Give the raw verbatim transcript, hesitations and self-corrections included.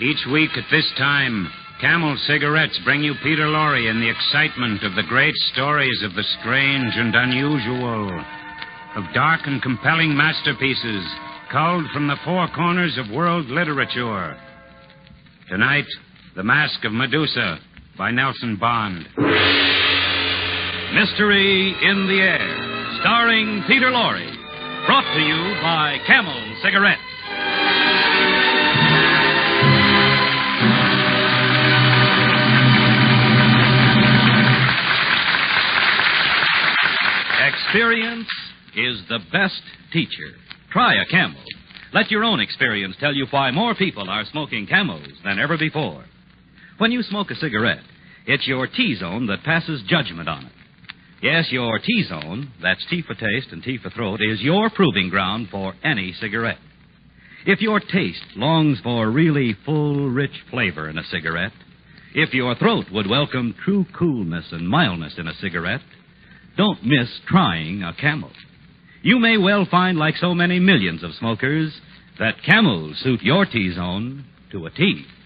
Each week at this time, Camel Cigarettes bring you Peter Lorre in the excitement of the great stories of the strange and unusual, of dark and compelling masterpieces culled from the four corners of world literature. Tonight, The Mask of Medusa by Nelson Bond. Mystery in the Air, starring Peter Lorre. Brought to you by Camel Cigarettes. Experience is the best teacher. Try a Camel. Let your own experience tell you why more people are smoking Camels than ever before. When you smoke a cigarette, it's your T-zone that passes judgment on it. Yes, your T-zone, that's T for taste and T for throat, is your proving ground for any cigarette. If your taste longs for really full, rich flavor in a cigarette, if your throat would welcome true coolness and mildness in a cigarette, don't miss trying a Camel. You may well find, like so many millions of smokers, that Camels suit your T-zone to a T.